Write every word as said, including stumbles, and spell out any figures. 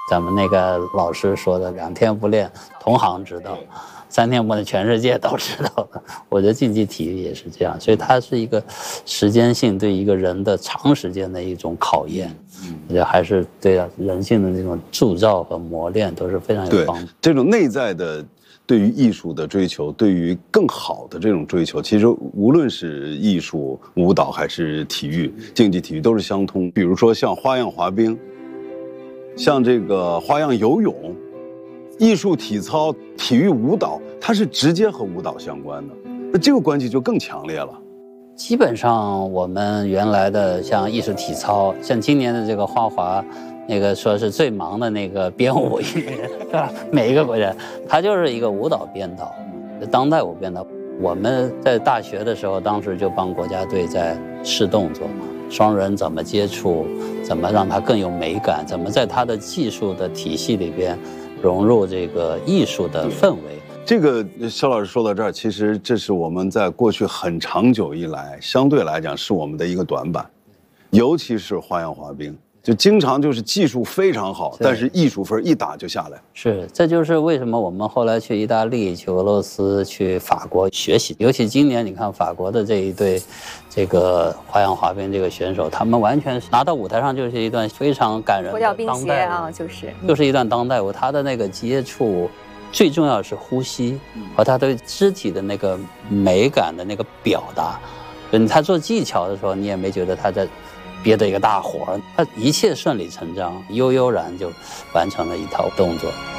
咱们那个老师说的，两天不练，同行知道；三天不练，全世界都知道了。我觉得竞技体育也是这样，所以它是一个时间性对一个人的长时间的一种考验，嗯，还是对人性的那种铸造和磨练都是非常有帮助。 这种内在的对于艺术的追求，对于更好的这种追求，其实无论是艺术、舞蹈还是体育、竞技体育都是相通。比如说像花样滑冰。像这个花样游泳、艺术体操、体育舞蹈，它是直接和舞蹈相关的，那这个关系就更强烈了。 基本上我们原来的像艺术体操，像今年的这个花滑，那个说是最忙的那个编舞艺人，是吧？每一个国家，它就是一个舞蹈编导，当代舞编导。我们在大学的时候，当时就帮国家队在试动作嘛。双人怎么接触，怎么让它更有美感，怎么在它的技术的体系里边融入这个艺术的氛围。 这个肖老师说到这儿，其实这是我们在过去很长久以来，相对来讲是我们的一个短板，尤其是花样滑冰。就经常就是技术非常好，但是艺术分一打就下来。 是，这就是为什么我们后来去意大利、去俄罗斯、去法国学习。尤其今年你看法国的这一对，这个花样滑冰这个选手，他们完全拿到舞台上就是一段非常感人的当代舞。 脱掉冰鞋啊，就是就是一段当代舞，他的那个接触，最重要是呼吸和他对肢体的那个美感的那个表达。就他做技巧的时候，你也没觉得他在憋的一个大活儿，他一切顺理成章，悠悠然就完成了一套动作。